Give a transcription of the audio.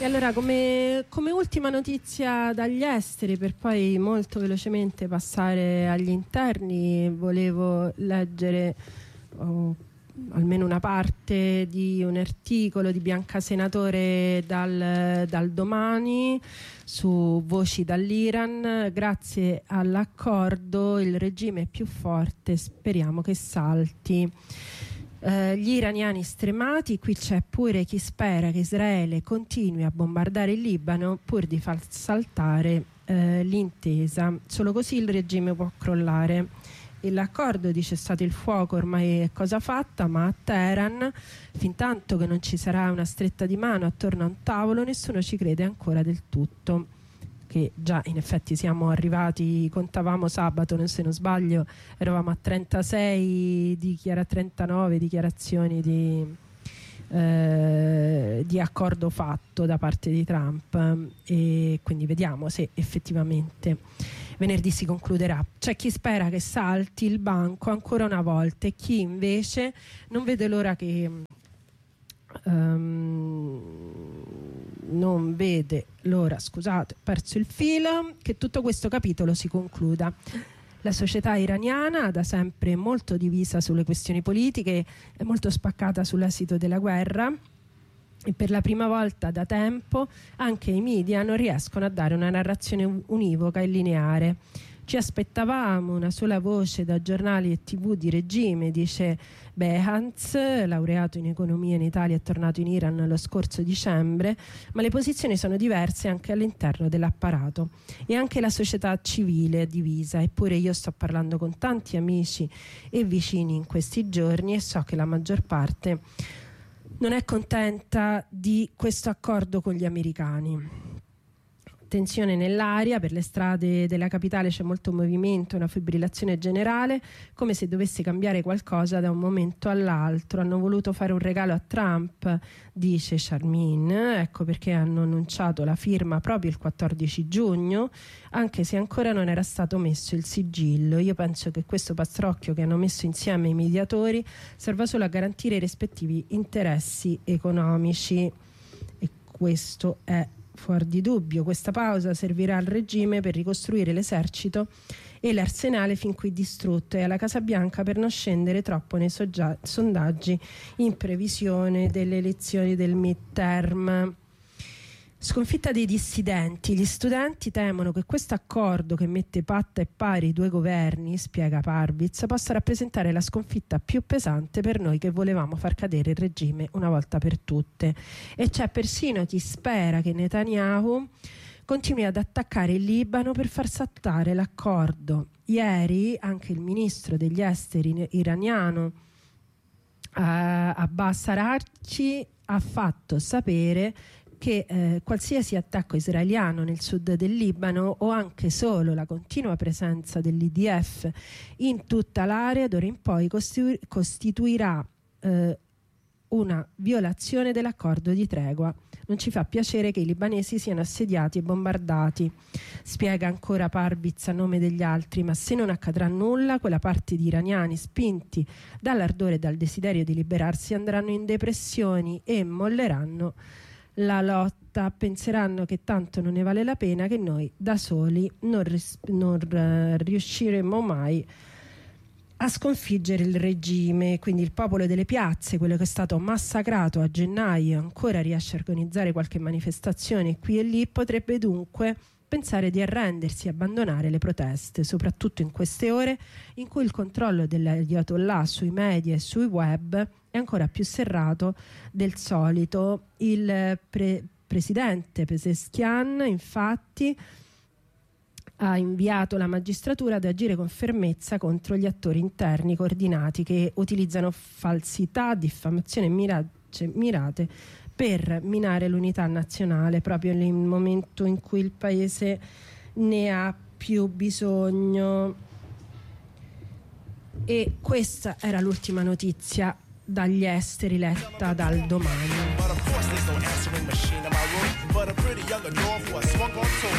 E allora, come ultima notizia dagli esteri, per poi molto velocemente passare agli interni, volevo leggere almeno una parte di un articolo di Bianca Senatore dal Domani su Voci dall'Iran. Grazie all'accordo il regime è più forte, speriamo che salti. Gli iraniani stremati, qui c'è pure chi spera che Israele continui a bombardare il Libano pur di far saltare l'intesa, solo così il regime può crollare. E l'accordo di cessate il fuoco ormai è cosa fatta, ma a Teheran, fin tanto che non ci sarà una stretta di mano attorno a un tavolo, nessuno ci crede ancora del tutto. Che già in effetti siamo arrivati, contavamo sabato, se non sbaglio, eravamo a 36, 39 dichiarazioni di accordo fatto da parte di Trump, e quindi vediamo se effettivamente venerdì si concluderà. C'è chi spera che salti il banco ancora una volta e chi invece non vede l'ora che non vede l'ora, scusate, ho perso il filo, che tutto questo capitolo si concluda. La società iraniana, da sempre molto divisa sulle questioni politiche, è molto spaccata sull'esito della guerra, e per la prima volta da tempo anche i media non riescono a dare una narrazione univoca e lineare. Ci aspettavamo una sola voce da giornali e TV di regime, dice Behance, laureato in economia in Italia e tornato in Iran lo scorso dicembre, ma le posizioni sono diverse anche all'interno dell'apparato e anche la società civile è divisa. Eppure io sto parlando con tanti amici e vicini in questi giorni e so che la maggior parte non è contenta di questo accordo con gli americani. Tensione nell'aria, per le strade della capitale c'è molto movimento, una fibrillazione generale, come se dovesse cambiare qualcosa da un momento all'altro. Hanno voluto fare un regalo a Trump, dice Charmin, ecco perché hanno annunciato la firma proprio il 14 giugno, anche se ancora non era stato messo il sigillo. Io penso che questo pastrocchio che hanno messo insieme i mediatori serva solo a garantire i rispettivi interessi economici, e questo è fuor di dubbio. Questa pausa servirà al regime per ricostruire l'esercito e l'arsenale fin qui distrutto, e alla Casa Bianca per non scendere troppo nei sondaggi in previsione delle elezioni del midterm. Sconfitta dei dissidenti. Gli studenti temono che questo accordo che mette patta e pari i due governi, spiega Parviz, possa rappresentare la sconfitta più pesante per noi che volevamo far cadere il regime una volta per tutte. E c'è persino chi spera che Netanyahu continui ad attaccare il Libano per far saltare l'accordo. Ieri anche il ministro degli esteri iraniano Abbas Araghchi ha fatto sapere che qualsiasi attacco israeliano nel sud del Libano o anche solo la continua presenza dell'IDF in tutta l'area d'ora in poi costituirà una violazione dell'accordo di tregua. Non ci fa piacere che i libanesi siano assediati e bombardati, spiega ancora Parviz a nome degli altri, ma se non accadrà nulla, quella parte di iraniani spinti dall'ardore e dal desiderio di liberarsi andranno in depressioni e molleranno la lotta, penseranno che tanto non ne vale la pena, che noi da soli non riusciremo mai a sconfiggere il regime. Quindi il popolo delle piazze, quello che è stato massacrato a gennaio, ancora riesce a organizzare qualche manifestazione qui e lì, potrebbe dunque pensare di arrendersi e abbandonare le proteste, soprattutto in queste ore in cui il controllo dell'Ayatollah sui media e sui web è ancora più serrato del solito. Il presidente Pezeshkian infatti ha inviato la magistratura ad agire con fermezza contro gli attori interni coordinati che utilizzano falsità, diffamazione e mirate per minare l'unità nazionale proprio nel momento in cui il paese ne ha più bisogno. E questa era l'ultima notizia dagli esteri letta dal Domani.